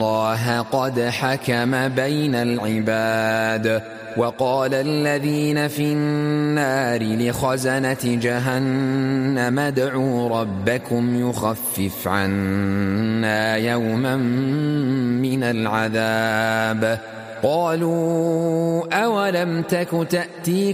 الله قد حكم بين العباد. وقال الذين في النار لخزنة جهنم ادعوا ربكم يخفف عنا يوما من العذاب. قالوا أولم تك تأتيكم